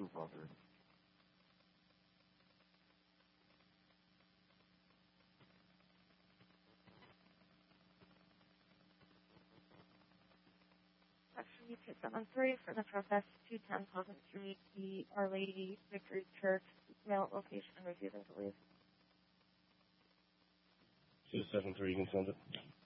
True Father. Section UK73 for the Profess 210 Pleasant Street, the Our Lady Victory Church, mail location refusing to leave. 273, you can send it.